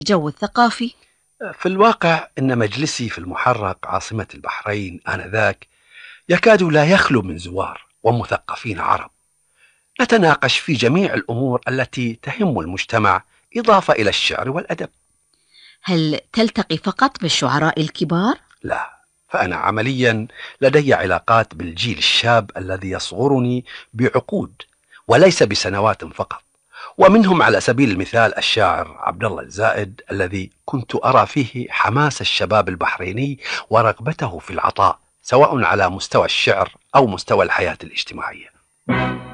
الجو الثقافي؟ في الواقع إن مجلسي في المحرق عاصمة البحرين آنذاك يكاد لا يخلو من زوار ومثقفين عرب. نتناقش في جميع الأمور التي تهم المجتمع، إضافة إلى الشعر والأدب. هل تلتقي فقط بالشعراء الكبار؟ لا، فأنا عمليا لدي علاقات بالجيل الشاب الذي يصغرني بعقود وليس بسنوات فقط، ومنهم على سبيل المثال الشاعر عبد الله الزائد الذي كنت أرى فيه حماس الشباب البحريني ورغبته في العطاء، سواء على مستوى الشعر أو مستوى الحياة الاجتماعية.